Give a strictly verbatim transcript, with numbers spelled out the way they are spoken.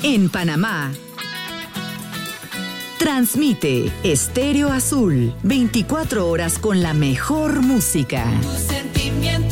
En Panamá. Transmite Estéreo Azul, veinticuatro horas con la mejor música. Tu sentimiento